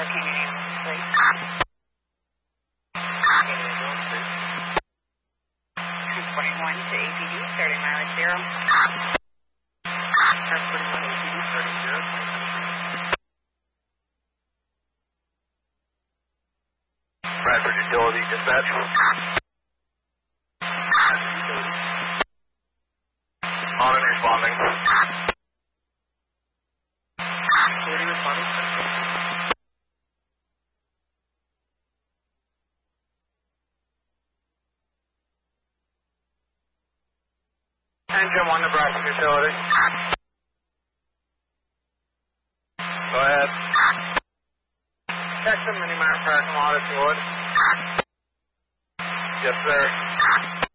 please. 241 to APD, starting mileage 0. 1041 APD, starting 0. Bradford Utility Dispatch. On and responding. Utility responding. Engine 1 to Bradford Utility. Go ahead. Check the mini-map parking lot if you would. Yes, sir.